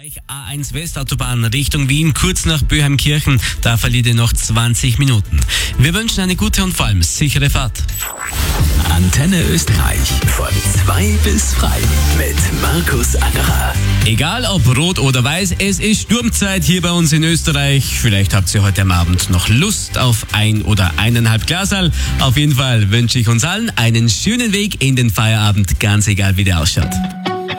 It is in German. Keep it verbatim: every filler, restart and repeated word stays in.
A eins Westautobahn Richtung Wien, kurz nach Böheimkirchen, da verliert ihr noch zwanzig Minuten. Wir wünschen eine gute und vor allem sichere Fahrt. Antenne Österreich von zwei bis frei mit Markus Angerer. Egal ob rot oder weiß, es ist Sturmzeit hier bei uns in Österreich. Vielleicht habt ihr heute am Abend noch Lust auf ein oder eineinhalb Glaserl. Auf jeden Fall wünsche ich uns allen einen schönen Weg in den Feierabend, ganz egal wie der ausschaut.